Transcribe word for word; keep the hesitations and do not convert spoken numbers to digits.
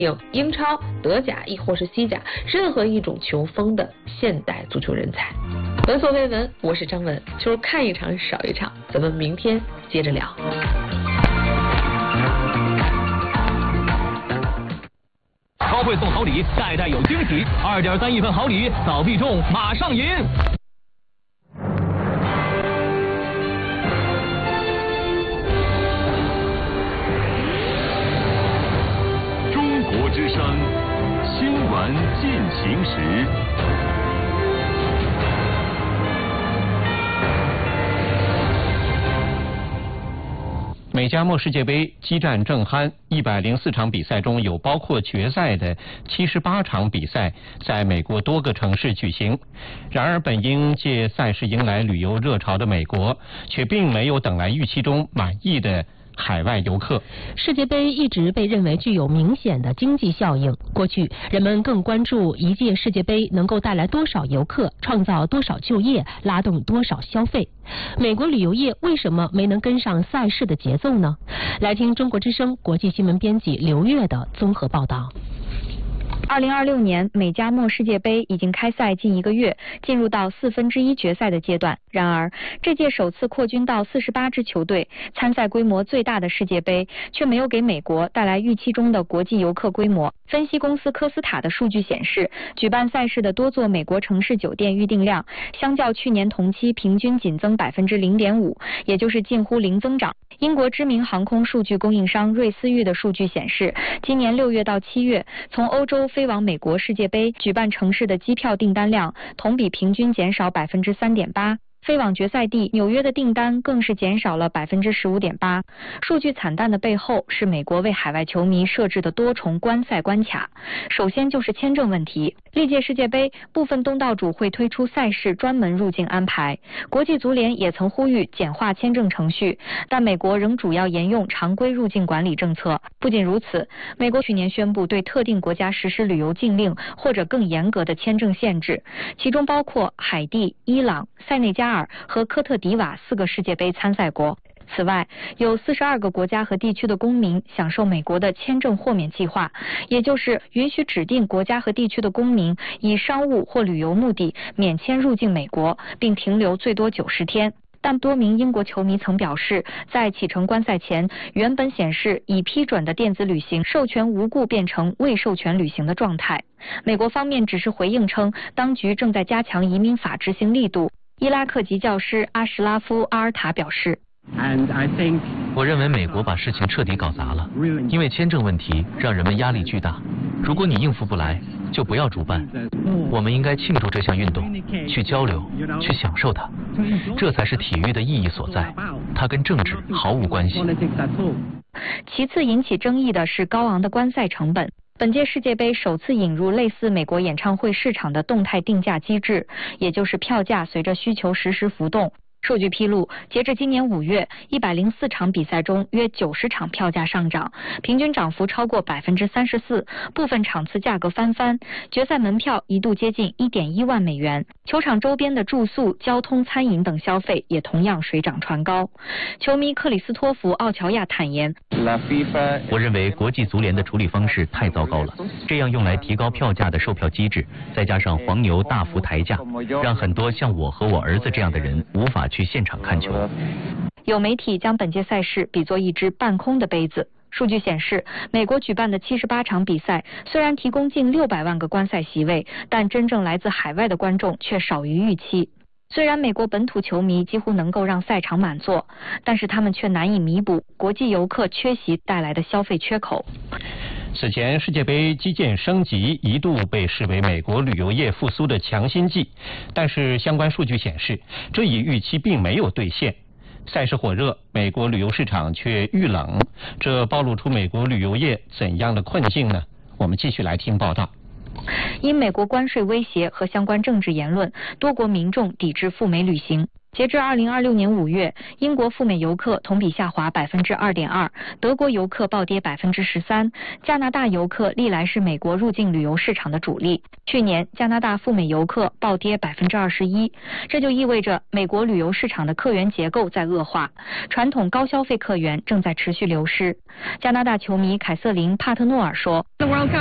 有英超、德甲亦或是西甲任何一种球风的现代足球人才。闻所未闻，我是张文，就是看一场少一场，咱们明天接着聊。 超会送好礼，代代有惊喜，二点三亿份好礼，早必中，马上赢！ 中国之声新闻进行时。 美加墨世界杯激战正酣，一百零四场比赛中有包括决赛的七十八场比赛在美国多个城市举行。然而，本应借赛事迎来旅游热潮的美国，却并没有等来预期中满意的海外游客。 世界杯一直被认为具有明显的经济效应。过去人们更关注一届世界杯能够带来多少游客，创造多少就业，拉动多少消费。美国旅游业为什么没能跟上赛事的节奏呢？来听中国之声国际新闻编辑刘月的综合报道。 二零二六年美加墨世界杯已经开赛近一个月，进入到四分之一决赛的阶段。然而，这届首次扩军到四十八支球队，参赛规模最大的世界杯，却没有给美国带来预期中的国际游客规模。分析公司科斯塔的数据显示，举办赛事的多座美国城市酒店预订量，相较去年同期平均仅增百分之零点五，也就是近乎零增长。英国知名航空数据供应商瑞思域的数据显示，今年六月到七月，从欧洲飞往美国世界杯举办城市的机票订单量同比平均减少百分之三点八。飞往决赛地纽约的订单更是减少了百分之十五点八。数据惨淡的背后是美国为海外球迷设置的多重观赛关卡。首先就是签证问题，历届世界杯部分东道主会推出赛事专门入境安排，国际足联也曾呼吁简化签证程序，但美国仍主要沿用常规入境管理政策。不仅如此，美国去年宣布对特定国家实施旅游禁令或者更严格的签证限制，其中包括海地、伊朗、塞内加尔和科特迪瓦四个世界杯参赛国。此外，有四十二个国家和地区的公民享受美国的签证豁免计划，也就是允许指定国家和地区的公民以商务或旅游目的免签入境美国，并停留最多九十天。但多名英国球迷曾表示，在启程观赛前，原本显示已批准的电子旅行授权无故变成未授权旅行的状态。美国方面只是回应称，当局正在加强移民法执行力度。伊拉克籍教师阿什拉夫·阿尔塔表示， 我认为美国把事情彻底搞砸了，因为签证问题让人们压力巨大。如果你应付不来，就不要主办。我们应该庆祝这项运动，去交流，去享受它，这才是体育的意义所在。它跟政治毫无关系。 其次引起争议的是高昂的观赛成本。本届世界杯首次引入类似美国演唱会市场的动态定价机制，也就是票价随着需求实时浮动。数据披露，截至今年五月，一百零四场比赛中，约九十场票价上涨，平均涨幅超过百分之三十四，部分场次价格翻番。决赛门票一度接近一点一万美元，球场周边的住宿、交通、餐饮等消费也同样水涨船高。球迷克里斯托弗·奥乔亚坦言：“ 我认为国际足联的处理方式太糟糕了，这样用来提高票价的售票机制，再加上黄牛大幅抬价，让很多像我和我儿子这样的人无法去现场看球。” 有媒体将本届赛事比作一只半空的杯子。数据显示，美国举办的七十八场比赛虽然提供近六百万个观赛席位，但真正来自海外的观众却少于预期。虽然美国本土球迷几乎能够让赛场满座，但是他们却难以弥补国际游客缺席带来的消费缺口。 此前，世界杯基建升级一度被视为美国旅游业复苏的强心剂，但是相关数据显示，这一预期并没有兑现。赛事火热，美国旅游市场却遇冷，这暴露出美国旅游业怎样的困境呢？我们继续来听报道。 因美国关税威胁和相关政治言论，多国民众抵制赴美旅行。 截至二零二六年五月，英国赴美游客同比下滑百分之二点二，德国游客暴跌百分之十三，加拿大游客历来是美国入境旅游市场的主力。去年加拿大赴美游客暴跌百分之二十一，这就意味着美国旅游市场的客源结构在恶化，传统高消费客源正在持续流失。加拿大球迷凯瑟琳·帕特诺尔说。